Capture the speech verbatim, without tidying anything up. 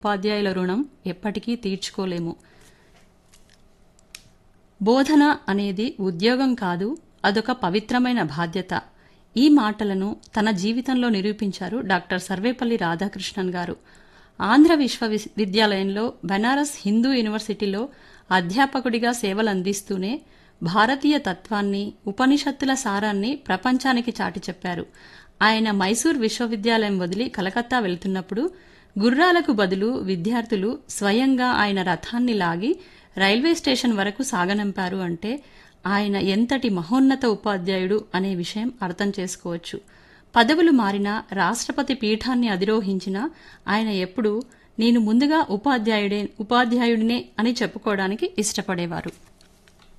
ఉపాధ్యాయుల రుణం ఎప్పటికీ తీర్చుకోలేము. బోధన అనేది ఉద్యోగం కాదు, అదొక పవిత్రమైన బాధ్యత. ఈ మాటలను తన జీవితంలో నిరూపించారు డాక్టర్ సర్వేపల్లి రాధాకృష్ణన్ గారు. ఆంధ్ర విశ్వవిద్యాలయంలో బెనారస్ హిందూ యూనివర్సిటీలో అధ్యాపకుడిగా సేవలందిస్తూనే భారతీయ తత్వాన్ని, ఉపనిషత్తుల సారాన్ని ప్రపంచానికి చాటి చెప్పారు. ఆయన మైసూర్ విశ్వవిద్యాలయం వదిలి కలకత్తా వెళ్తున్నప్పుడు గుర్రాలకు బదులు విద్యార్థులు స్వయంగా ఆయన రథాన్ని లాగి రైల్వే స్టేషన్ వరకు సాగనంపారు అంటే ఆయన ఎంతటి మహోన్నత ఉపాధ్యాయుడు అనే విషయం అర్థం చేసుకోవచ్చు. పదవులు మారినా, రాష్ట్రపతి పీఠాన్ని అధిరోహించినా ఆయన ఎప్పుడూ నేను ముందుగా ఉపాధ్యాయుడే ఉపాధ్యాయుడినే అని చెప్పుకోవడానికి ఇష్టపడేవారు.